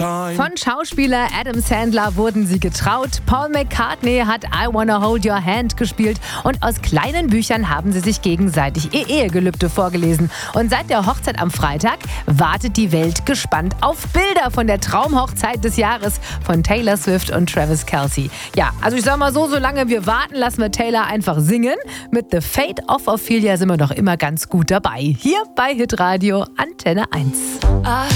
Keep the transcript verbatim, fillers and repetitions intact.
Von Schauspieler Adam Sandler wurden sie getraut. Paul McCartney hat I Wanna Hold Your Hand gespielt. Und aus kleinen Büchern haben sie sich gegenseitig ihr Ehegelübde vorgelesen. Und seit der Hochzeit am Freitag wartet die Welt gespannt auf Bilder von der Traumhochzeit des Jahres von Taylor Swift und Travis Kelce. Ja, also ich sag mal so, solange wir warten, lassen wir Taylor einfach singen. Mit The Fate of Ophelia sind wir doch immer ganz gut dabei. Hier bei Hitradio Antenne eins. I